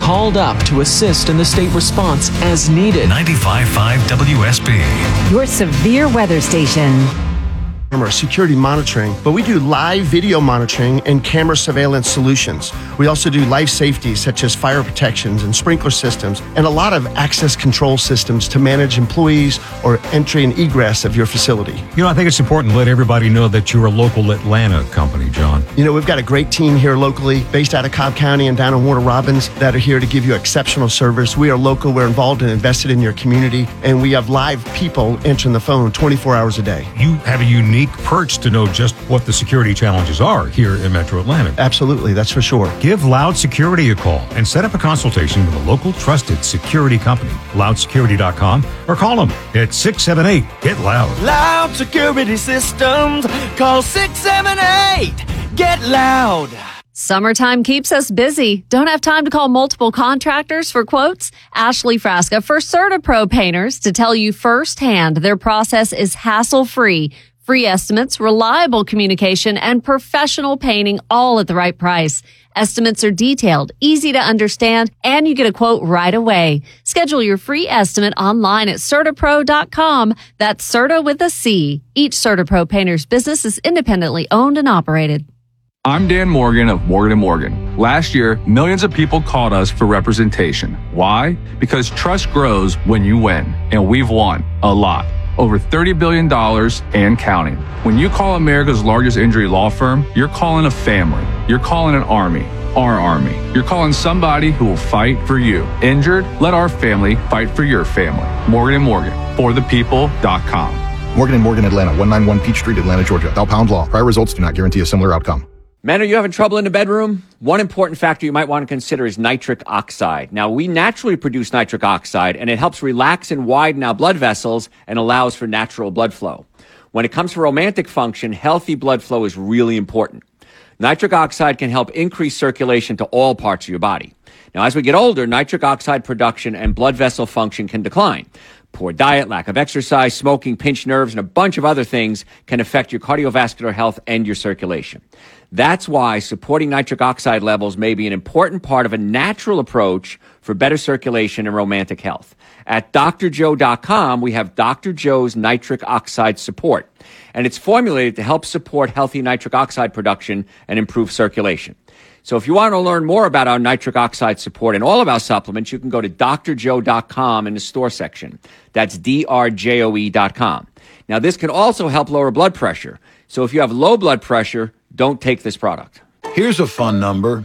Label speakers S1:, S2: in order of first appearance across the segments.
S1: called up to assist in the state response as needed.
S2: 95.5 WSB.
S3: Your severe weather station.
S4: Our security monitoring, but we do live video monitoring and camera surveillance solutions. We also do life safety, such as fire protections and sprinkler systems, and a lot of access control systems to manage employees or entry and egress of your facility.
S5: You know, I think it's important to let everybody know that you're a local Atlanta company, John.
S4: You know, we've got a great team here locally, based out of Cobb County and down in Warner Robins, that are here to give you exceptional service. We are local, we're involved and invested in your community, and we have live people answering the phone 24 hours a day.
S5: You have a unique perch to know just what the security challenges are here in Metro Atlanta.
S4: Absolutely, that's for sure.
S5: Give Loud Security a call and set up a consultation with a local trusted security company, loudsecurity.com, or call them at 678-GET-LOUD.
S6: Loud Security Systems. Call 678-GET-LOUD.
S3: Summertime keeps us busy. Don't have time to call multiple contractors for quotes? Ashley Frasca for CertaPro Painters to tell you firsthand their process is hassle-free. Free estimates, reliable communication, and professional painting all at the right price. Estimates are detailed, easy to understand, and you get a quote right away. Schedule your free estimate online at CertaPro.com. That's Certa with a C. Each CertaPro Painter's business is independently owned and operated.
S7: I'm Dan Morgan of Morgan & Morgan. Last year, millions of people called us for representation. Why? Because trust grows when you win, and we've won a lot. Over $30 billion and counting. When you call America's largest injury law firm, you're calling a family. You're calling an army. Our army. You're calling somebody who will fight for you. Injured? Let our family fight for your family. Morgan & Morgan. ForThePeople.com.
S8: Morgan & Morgan, Atlanta, 191 Peachtree, Atlanta, Georgia. Thou pound law. Prior results do not guarantee a similar outcome.
S9: Men, are you having trouble in the bedroom? One important factor you might want to consider is nitric oxide. Now, we naturally produce nitric oxide, and it helps relax and widen our blood vessels and allows for natural blood flow. When it comes to romantic function, healthy blood flow is really important. Nitric oxide can help increase circulation to all parts of your body. Now, as we get older, nitric oxide production and blood vessel function can decline. Poor diet, lack of exercise, smoking, pinched nerves, and a bunch of other things can affect your cardiovascular health and your circulation. That's why supporting nitric oxide levels may be an important part of a natural approach for better circulation and romantic health. At drjoe.com, we have Dr. Joe's Nitric Oxide Support, and it's formulated to help support healthy nitric oxide production and improve circulation. So if you want to learn more about our nitric oxide support and all of our supplements, you can go to drjoe.com in the store section. That's drjoe.com. Now, this can also help lower blood pressure. So if you have low blood pressure, don't take this product.
S10: Here's a fun number,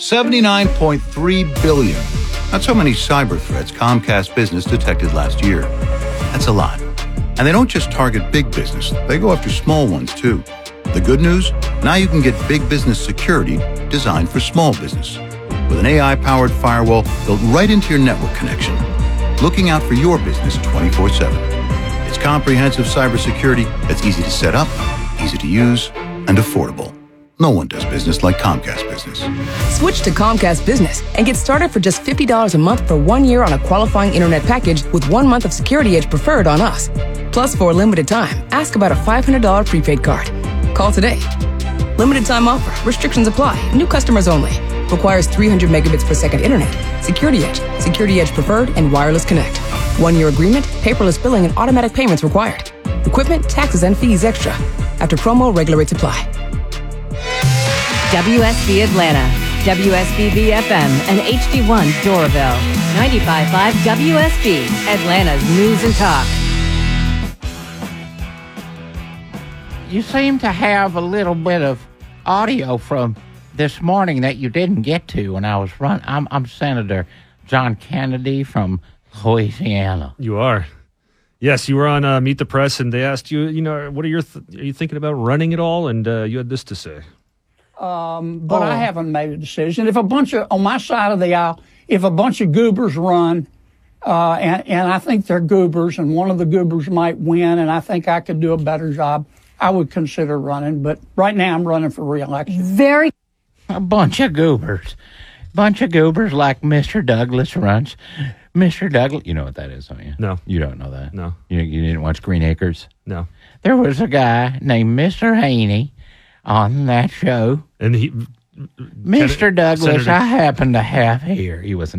S10: 79.3 billion. That's how many cyber threats Comcast Business detected last year. That's a lot. And they don't just target big business, they go after small ones too. The good news? Now you can get big business security designed for small business. With an AI-powered firewall built right into your network connection, looking out for your business 24/7. It's comprehensive cybersecurity that's easy to set up, easy to use, and affordable. No one does business like Comcast Business.
S11: Switch to Comcast Business and get started for just $50 a month for 1 year on a qualifying internet package with 1 month of Security Edge Preferred on us. Plus, for a limited time, ask about a $500 prepaid card. Call today. Limited time offer. Restrictions apply. New customers only. Requires 300 megabits per second internet. Security Edge, Security Edge Preferred, and Wireless Connect. 1 year agreement, paperless billing, and automatic payments required. Equipment, taxes, and fees extra. After promo, regular rates apply.
S3: WSB Atlanta, WSBB FM, and HD1 Doraville. 95.5 WSB, Atlanta's News and Talk.
S12: You seem to have a little bit of audio from this morning that you didn't get to when I was running. I'm Senator John Kennedy from Louisiana.
S13: You are. Yes, you were on Meet the Press, and they asked you, what are you thinking about running it all? And you had this to say.
S14: But I haven't made a decision. If on my side of the aisle, if a bunch of goobers run, and I think they're goobers, and one of the goobers might win, and I think I could do a better job, I would consider running. But right now, I'm running for re-election.
S12: A bunch of goobers. Bunch of goobers like Mr. Douglas runs. Mr. Douglas, you know what that is, don't you?
S13: No.
S12: You don't know that?
S13: No.
S12: You didn't watch Green Acres?
S13: No.
S12: There was a guy named Mr. Haney on that show.
S13: And he...
S12: Mr. Douglas,
S13: Senator.
S12: I happen to have here. He was an